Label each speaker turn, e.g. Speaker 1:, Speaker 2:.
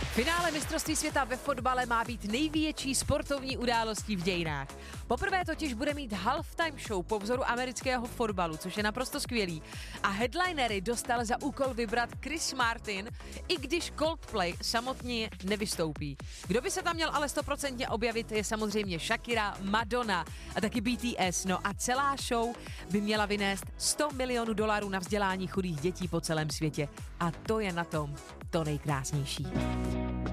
Speaker 1: Finále mistrovství světa ve fotbale má být největší sportovní událostí v dějinách. Poprvé totiž bude mít halftime show po vzoru amerického fotbalu, což je naprosto skvělý. A headlinery dostal za úkol vybrat Chris Martin, i když Coldplay samotně nevystoupí. Kdo by se tam měl ale 100% objevit, je samozřejmě Shakira, Madonna a taky BTS. No a celá show by měla vynést $100 milionů na vzdělání chudých dětí po celém světě. A to je na tom to nejkrásnější.